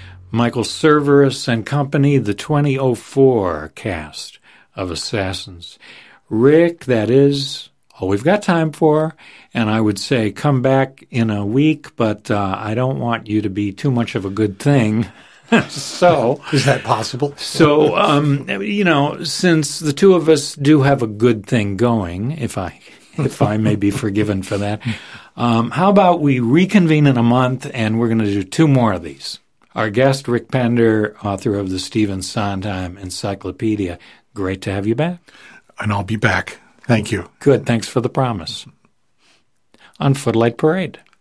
Michael Cerveris and company, the 2004 cast of Assassins. Rick, that is all we've got time for, and I would say come back in a week, but I don't want you to be too much of a good thing. So is that possible? So, since the two of us do have a good thing going, if I may be forgiven for that, how about we reconvene in a month, and we're going to do 2 more of these. Our guest, Rick Pender, author of the Stephen Sondheim Encyclopedia. Great to have you back. And I'll be back. Thank you. Good. Thanks for the promise. On Footlight Parade.